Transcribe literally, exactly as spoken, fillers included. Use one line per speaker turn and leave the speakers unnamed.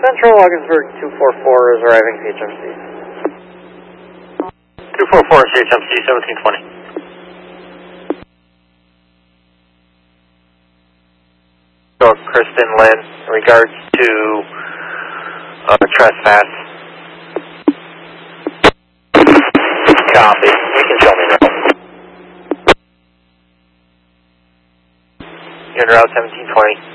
Central Augsburg two four four is arriving C H M C.
two four four C H M C, seventeen twenty. So, Kristen Lynn, in regards to uh, trespass. Copy. You can show me now. You're on route seventeen twenty.